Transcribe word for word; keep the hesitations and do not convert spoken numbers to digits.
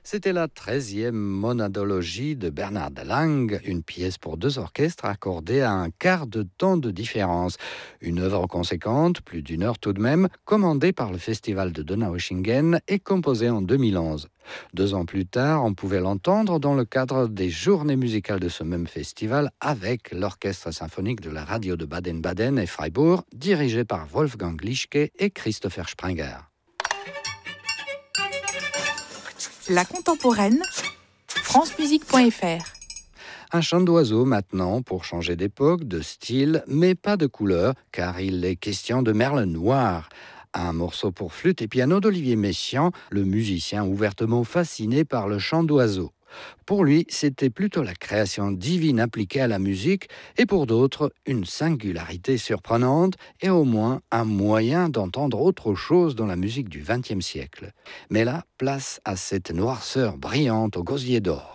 C'était la treizième monadologie de Bernard de Lange, une pièce pour deux orchestres accordée à un quart de temps de différence. Une œuvre conséquente, plus d'une heure tout de même, commandée par le festival de Donaueschingen et composée en deux mille onze. Deux ans plus tard, on pouvait l'entendre dans le cadre des journées musicales de ce même festival avec l'orchestre symphonique de la radio de Baden-Baden et Freiburg, dirigé par Wolfgang Lischke et Christopher Sprenger. La contemporaine, francemusique point f r. Un chant d'oiseau maintenant pour changer d'époque, de style, mais pas de couleur, car il est question de Merle noir. Un morceau pour flûte et piano d'Olivier Messiaen, le musicien ouvertement fasciné par le chant d'oiseau. Pour lui, c'était plutôt la création divine appliquée à la musique, et pour d'autres, une singularité surprenante et au moins un moyen d'entendre autre chose dans la musique du vingtième siècle. Mais là, place à cette noirceur brillante au gosier d'or.